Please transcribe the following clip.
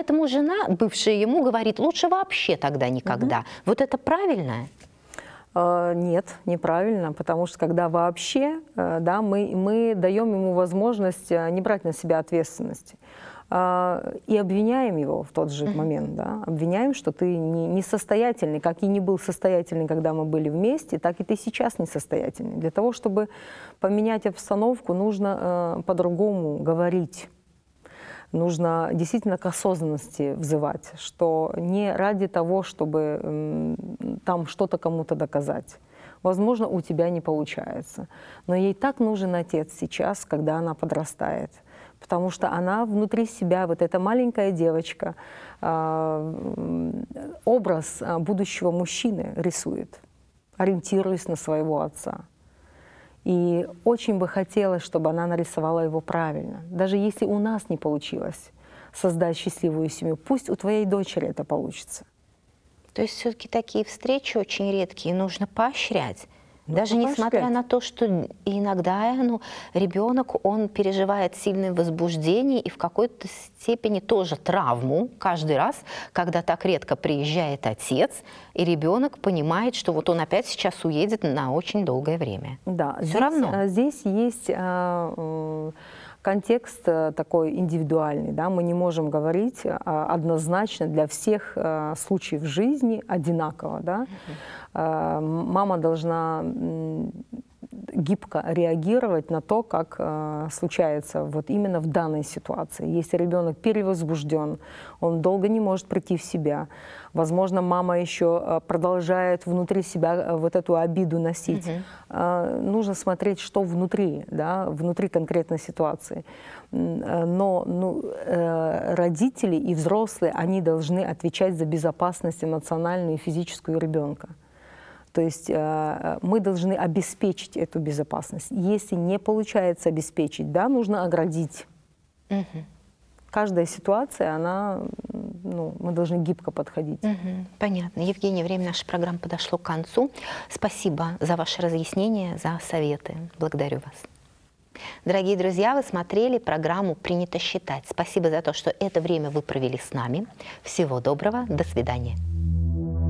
поэтому жена, бывшая ему, говорит, лучше вообще тогда никогда. Вот это правильно? Нет, неправильно, потому что когда вообще, да, мы даем ему возможность не брать на себя ответственность. И обвиняем его в тот же момент, да, обвиняем, что ты несостоятельный, как и не был состоятельный, когда мы были вместе, так и ты сейчас несостоятельный. Для того, чтобы поменять обстановку, нужно по-другому говорить. Нужно действительно к осознанности взывать, что не ради того, чтобы там что-то кому-то доказать. Возможно, у тебя не получается. Но ей так нужен отец сейчас, когда она подрастает. Потому что она внутри себя, вот эта маленькая девочка, образ будущего мужчины рисует, ориентируясь на своего отца. И очень бы хотелось, чтобы она нарисовала его правильно. Даже если у нас не получилось создать счастливую семью, пусть у твоей дочери это получится. То есть все-таки такие встречи очень редкие, нужно поощрять. Ну, Даже несмотря на то, что иногда ребенок, он переживает сильное возбуждение и в какой-то степени тоже травму каждый раз, когда так редко приезжает отец, и ребенок понимает, что вот он опять сейчас уедет на очень долгое время. Да, все равно. Здесь есть контекст такой индивидуальный, да, мы не можем говорить однозначно для всех случаев жизни одинаково, да. Мама должна гибко реагировать на то, как случается вот именно в данной ситуации. Если ребенок перевозбужден, он долго не может прийти в себя, возможно, мама еще продолжает внутри себя вот эту обиду носить. Нужно смотреть, что внутри, да, внутри конкретной ситуации. Но родители и взрослые, они должны отвечать за безопасность эмоциональную и физическую ребенка. То есть мы должны обеспечить эту безопасность. Если не получается обеспечить, да, нужно оградить. Каждая ситуация, она, мы должны гибко подходить. Понятно. Евгения, время нашей программы подошло к концу. Спасибо за ваши разъяснения, за советы. Благодарю вас. Дорогие друзья, вы смотрели программу «Принято считать». Спасибо за то, что это время вы провели с нами. Всего доброго. До свидания.